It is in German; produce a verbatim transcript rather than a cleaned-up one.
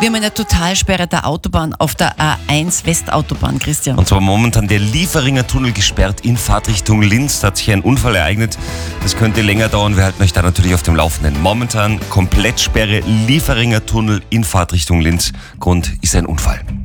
Wir haben eine Totalsperre der Autobahn auf der A eins Westautobahn, Christian. Und zwar momentan der Lieferinger Tunnel gesperrt in Fahrtrichtung Linz. Da hat sich ein Unfall ereignet. Das könnte länger dauern. Wir halten euch da natürlich auf dem Laufenden. Momentan Komplettsperre Lieferinger Tunnel in Fahrtrichtung Linz. Grund ist ein Unfall.